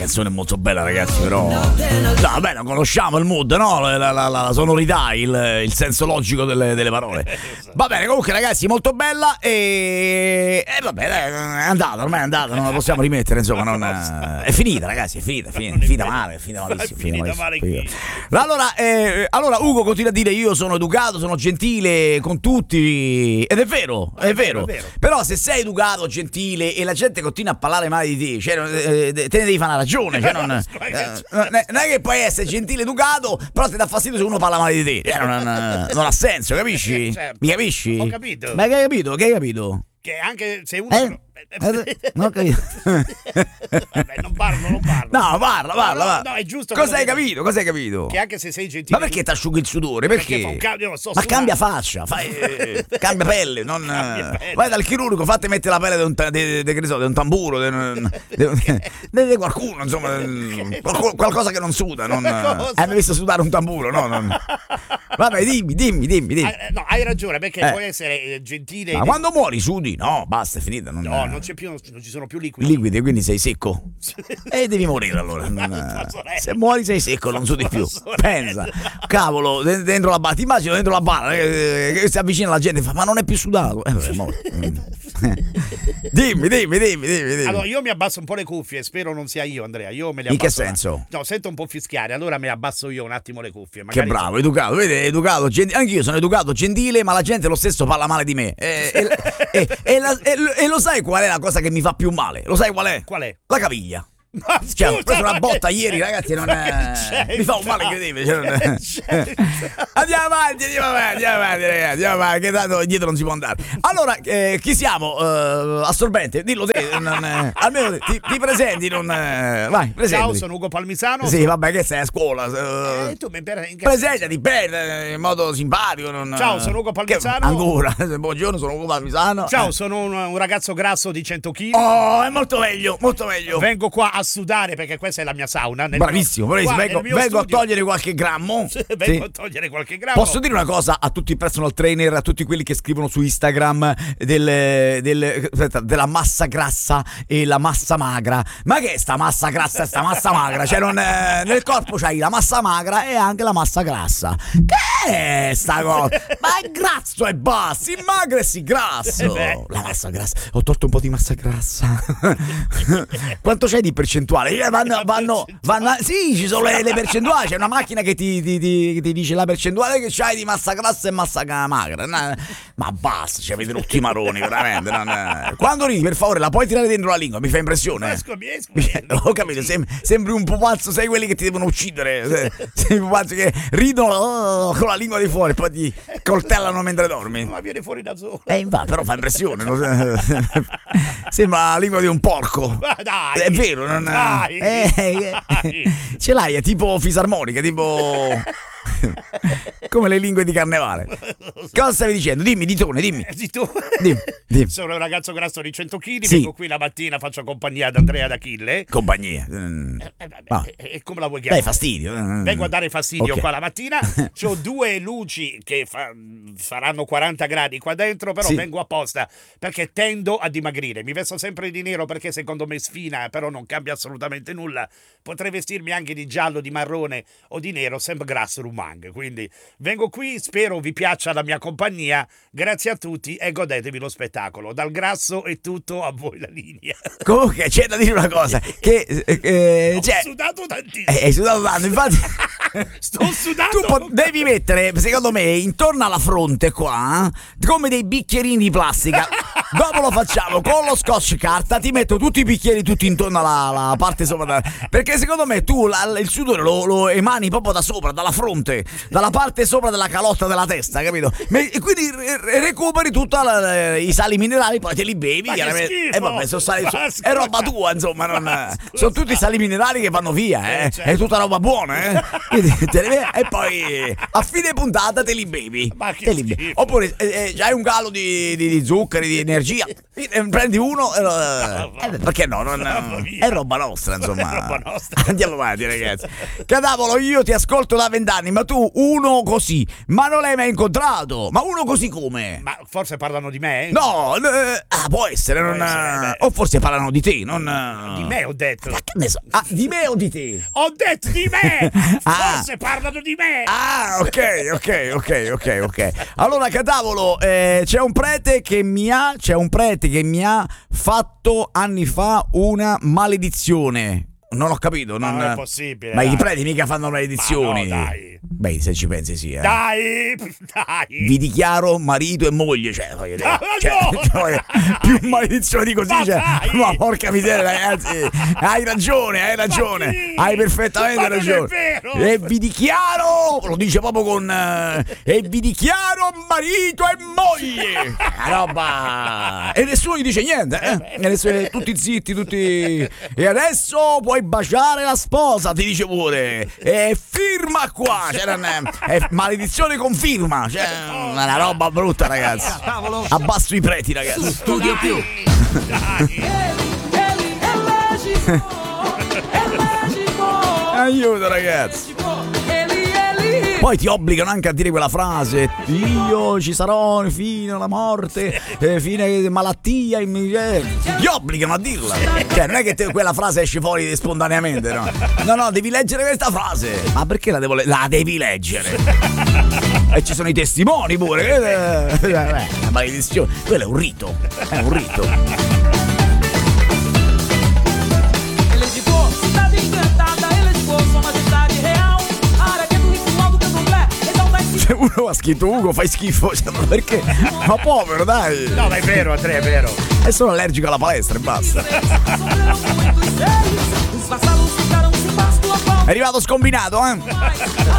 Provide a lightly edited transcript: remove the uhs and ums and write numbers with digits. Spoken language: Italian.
Canzone molto bella, ragazzi, però no, vabbè, non conosciamo il mood, no? La sonorità, il senso logico delle parole. Va bene, comunque, ragazzi, molto bella e vabbè, dai, è andata, ormai è andata, non la possiamo rimettere, insomma, è finita, ragazzi, è finita male, è finita malissimo. Allora Ugo continua a dire: io sono educato, sono gentile con tutti, ed è vero. Però se sei educato, gentile e la gente continua a parlare male di te, cioè, te ne devi fare una ragione, cioè non è che puoi essere gentile, educato, però ti dà fastidio se uno parla male di te, non ha senso, capisci? Certo. Mi capisci? Ho capito. Ma che hai capito? Che hai capito? Che anche se uno Non ho capito. Vabbè, non parlo. No, parla. No, è giusto. Cosa hai capito? Che anche se sei gentile. Ma perché ti asciughi il sudore? Perché? Fa un cambio, Ma cambia faccia, cambia pelle, non vai dal chirurgo, fate mettere la pelle di un tamburo, di qualcuno, insomma, qualcosa che non suda, hai mai visto sudare un tamburo? No. Vabbè, dimmi. No, hai ragione, perché puoi essere gentile. Ma quando muori sudi? No, basta, è finita. Non ci sono più liquidi. Quindi sei secco. E devi morire allora. Se muori sei secco, non sudi più. Pensa, cavolo, dentro la bara. Ti immagino dentro la bara che si avvicina la gente e fa: ma non è più sudato. Dimmi. Allora, io mi abbasso un po' le cuffie, spero non sia io, Andrea. Io me le In che abbasso. senso? No, sento un po' fischiare, allora mi abbasso io un attimo le cuffie. Magari che bravo, educato, vedi, educato, anch'io sono educato, gentile, ma la gente lo stesso parla male di me. E lo sai qual è la cosa che mi fa più male? Lo sai qual è? Qual è? La caviglia. Cioè, ho preso una botta ieri, ragazzi, mi fa un male incredibile. Andiamo avanti, ragazzi, andiamo avanti, che tanto dietro non si può andare. Allora, chi siamo? Assorbente, dillo te, almeno ti presenti, vai, presentati. Ciao, sono Ugo Palmisano. Sì, vabbè, che sei a scuola. Tu mi presentati bene, in modo simpatico. Ciao, sono Ugo Palmisano. Ancora, buongiorno, sono Ugo Palmisano. Ciao, sono un ragazzo grasso di 100 kg. Oh, è molto meglio. Vengo qua a sudare perché questa è la mia sauna. Bravissimo. Vengo a togliere qualche grammo. Vengo a togliere qualche grammo. Posso dire una cosa a tutti i personal trainer, a tutti quelli che scrivono su Instagram della massa grassa e la massa magra? Ma che è sta massa grassa e sta massa magra? Cioè nel corpo c'hai la massa magra e anche la massa grassa. Che è sta cosa? Ma è grasso e basta, si magra e si grasso. La massa grassa. Ho tolto un po' di massa grassa. Quanto c'è di percentuale? Vanno. Sì, ci sono le percentuali. C'è una macchina che ti dice la percentuale che c'hai di massa grassa e massa magra. Ma basta, cioè, avete tutti i maroni, veramente. Quando ridi, per favore, la puoi tirare dentro la lingua? Mi fa impressione. Ho capito, sembri un pupazzo, sei quelli che ti devono uccidere. Sei un pupazzo che ridono con la lingua di fuori e poi ti coltellano mentre dormi. Ma viene fuori da solo. Però fa impressione. Sembra la lingua di un porco. Dai, è vero, non dai. Ce l'hai, è tipo fisarmonica, tipo come le lingue di carnevale. Cosa stavi dicendo? Dimmi. Dimmi. Sono un ragazzo grasso di 100 kg, sì. Vengo qui la mattina, faccio compagnia ad Andrea d'Achille. Compagnia. E come la vuoi chiamare? Dai fastidio. Vengo a dare fastidio, okay. Qua la mattina. C'ho 2 luci che faranno 40 gradi qua dentro, però sì. Vengo apposta perché tendo a dimagrire. Mi vesto sempre di nero perché secondo me sfina, però non cambia assolutamente nulla. Potrei vestirmi anche di giallo, di marrone o di nero, sempre grasso rumang. Quindi vengo qui, spero vi piaccia la mia compagnia. Grazie a tutti e godetevi lo spettacolo. Dal grasso è tutto, a voi la linea. Comunque c'è da dire una cosa, che ho sudato tantissimo. Hai sudato tanto, infatti. Sto sudando. Tu devi mettere, secondo me, intorno alla fronte qua, come dei bicchierini di plastica. Dopo lo facciamo con lo scotch carta, ti metto tutti i bicchieri tutti intorno alla parte sopra, perché secondo me tu il sudore lo emani proprio da sopra, dalla fronte, dalla parte sopra della calotta della testa, capito? E quindi recuperi tutti i sali minerali, poi te li bevi. Ma che schifo, vabbè, è roba tua, insomma, sono tutti sali minerali che vanno via, certo. È tutta roba buona, e poi a fine puntata te li bevi. Oppure hai un calo di zuccheri, di energia, energia. Prendi uno, perché no? È roba nostra, insomma. È roba nostra. Andiamo avanti, ragazzi. Cadavolo, io ti ascolto da 20 anni, ma tu uno così, ma non l'hai mai incontrato? Ma uno così come? Ma forse parlano di me? No, può essere, o forse parlano di te, non... Di me ho detto. Ma che ne so? Di me o di te? Ho detto di me! Forse parlano di me! Ok. Allora, Cadavolo, c'è un prete che mi ha fatto anni fa una maledizione. Non ho capito, non è possibile. Ma i preti mica fanno maledizioni. Ma no, dai. Beh, se ci pensi sì, Dai. Vi dichiaro marito e moglie, più maledizione di così, ma porca miseria, ragazzi, hai ragione, hai perfettamente ragione. E vi dichiaro, lo dice proprio con e vi dichiaro marito e moglie. Roba. E nessuno gli dice niente, tutti zitti, tutti. E adesso puoi baciare la sposa, ti dice pure. E firma qua. È maledizione con firma. C'è una roba brutta, ragazzi. Abbasso i preti, ragazzi. Studio più. Aiuto, ragazzi. Poi ti obbligano anche a dire quella frase: io ci sarò fino alla morte, fine malattia. Ti obbligano a dirla. Cioè, non è che quella frase esce fuori spontaneamente, no? No, devi leggere questa frase. Ma perché la devi leggere? E ci sono i testimoni pure. La maledizione. Quello è un rito. Se uno ha scritto Ugo fai schifo, ma perché? Ma povero, dai. No, ma è vero, Andrea, è vero. È solo allergico alla palestra e basta. È arrivato scombinato,